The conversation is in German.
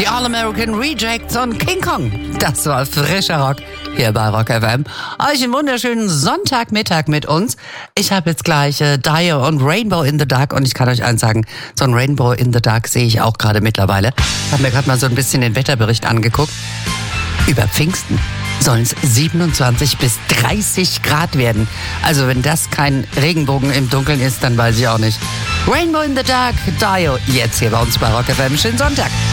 die All-American Rejects und King Kong. Das war frischer Rock hier bei Rock FM. Euch einen wunderschönen Sonntagmittag mit uns. Ich habe jetzt gleich Dio und Rainbow in the Dark und ich kann euch eins sagen, so ein Rainbow in the Dark sehe ich auch gerade mittlerweile. Ich habe mir gerade mal so ein bisschen den Wetterbericht angeguckt. Über Pfingsten sollen es 27 bis 30 Grad werden. Also wenn das kein Regenbogen im Dunkeln ist, dann weiß ich auch nicht. Rainbow in the Dark, Dio, jetzt hier bei uns bei Rock FM. Schönen Sonntag.